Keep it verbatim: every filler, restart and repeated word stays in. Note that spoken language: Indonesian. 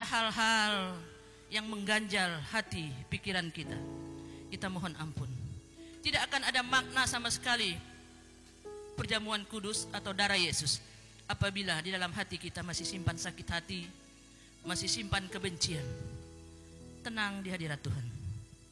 hal-hal yang mengganjal hati pikiran kita, kita mohon ampun. Tidak akan ada makna sama sekali perjamuan kudus atau darah Yesus apabila di dalam hati kita masih simpan sakit hati, masih simpan kebencian. Tenang di hadirat Tuhan.